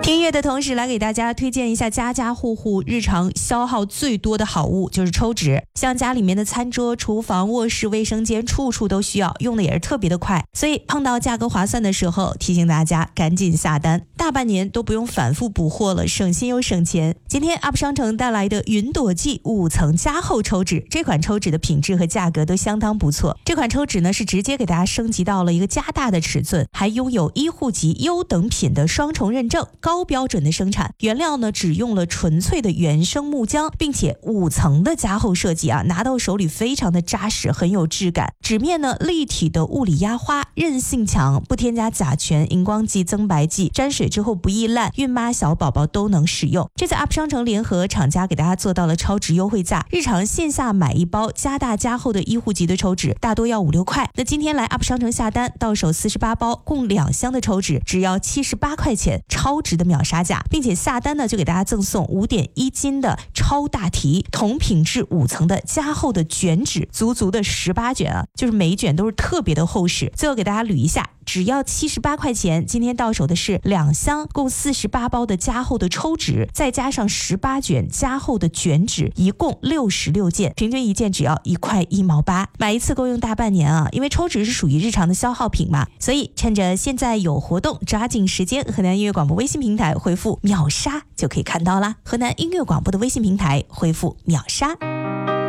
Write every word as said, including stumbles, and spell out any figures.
听音乐的同时，来给大家推荐一下家家户户日常消耗最多的好物，就是抽纸。像家里面的餐桌、厨房、卧室、卫生间，处处都需要，用的也是特别的快。所以碰到价格划算的时候，提醒大家赶紧下单，大半年都不用反复补货了，省心又省钱。今天 U P 商城带来的云朵记五层加厚抽纸，这款抽纸的品质和价格都相当不错。这款抽纸呢是直接给大家升级到了一个加大的尺寸，还拥有医护级优等品的双重认证，高标准的生产，原料呢只用了纯粹的原生木浆，并且五层的加厚设计啊，拿到手里非常的扎实，很有质感。纸面呢立体的物理压花，韧性强，不添加甲醛、荧光剂、增白剂，沾水之后不易烂，孕妈小宝宝都能使用。这次 U P 商城联合厂家给大家做到了超值优惠价，日常线下买一包加大加厚的医护级的抽纸，大多要五六块。那今天来 U P 商城下单，到手四十八包，共两箱的抽纸，只要七十八块钱，超值的秒杀价，并且下单呢就给大家赠送五点一斤的超大提，同品质五层的加厚的卷纸，足足的十八卷啊，就是每一卷都是特别的厚实。最后给大家捋一下，只要七十八块钱，今天到手的是两箱共四十八包的加厚的抽纸，再加上十八卷加厚的卷纸，一共六十六件，平均一件只要一块一毛八，买一次够用大半年啊！因为抽纸是属于日常的消耗品嘛，所以趁着现在有活动，抓紧时间，河南音乐广播微信平台回复秒杀就可以看到啦。河南音乐广播的微信平台回复秒杀。